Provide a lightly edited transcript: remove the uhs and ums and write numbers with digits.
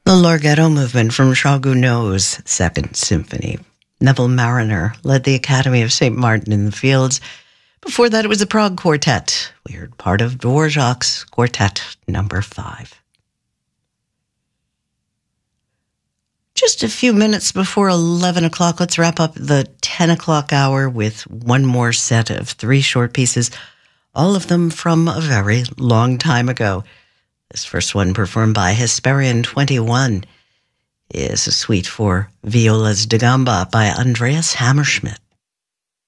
The Larghetto Movement from Charles Gounod's Second Symphony. Neville Marriner led the Academy of St. Martin in the Fields. Before that, it was the Prague Quartet. We heard part of Dvorak's Quartet number 5. Just a few minutes before 11 o'clock, let's wrap up the 10 o'clock hour with one more set of 3 short pieces, all of them from a very long time ago. This first one, performed by Hesperian 21, is a suite for violas da gamba by Andreas Hammerschmidt.